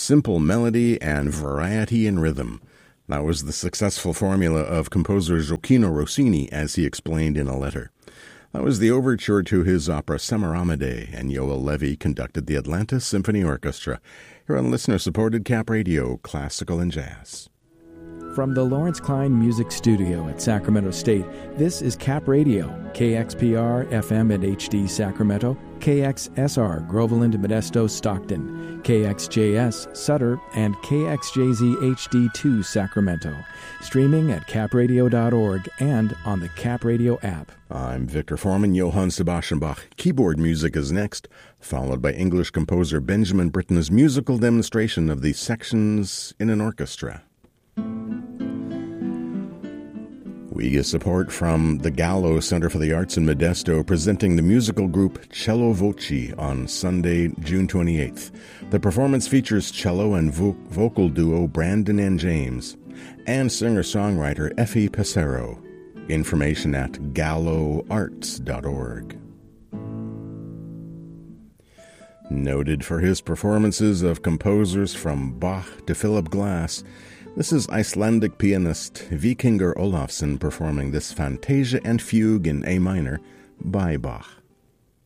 simple melody and variety in rhythm. That was the successful formula of composer Gioacchino Rossini, as he explained in a letter. That was the overture to his opera Semiramide, and Yoel Levy conducted the Atlanta Symphony Orchestra. Here on listener-supported Cap Radio, Classical and Jazz. From the Lawrence Klein Music Studio at Sacramento State, this is Cap Radio, KXPR FM and HD Sacramento, KXSR Groveland, Modesto, Stockton, KXJS Sutter, and KXJZ HD2 Sacramento. Streaming at capradio.org and on the Cap Radio app. I'm Victor Foreman. Johann Sebastian Bach. Keyboard music is next, followed by English composer Benjamin Britten's musical demonstration of the sections in an orchestra. We get support from the Gallo Center for the Arts in Modesto, presenting the musical group Cello Voci on Sunday, June 28th. The performance features cello and vocal duo Brandon and James, and singer-songwriter Effie Pesero. Information at galloarts.org. Noted for his performances of composers from Bach to Philip Glass, this is Icelandic pianist Vikingur Olafsson performing this Fantasia and Fugue in A minor by Bach.